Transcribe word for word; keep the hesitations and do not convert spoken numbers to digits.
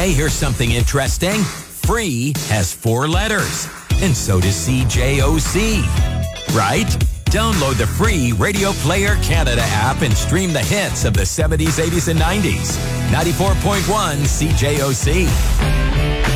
Hey, here's something interesting. Free has four letters, and so does C J O C. Right? Download the free Radio Player Canada app and stream the hits of the seventies, eighties, and nineties. ninety-four point one C J O C.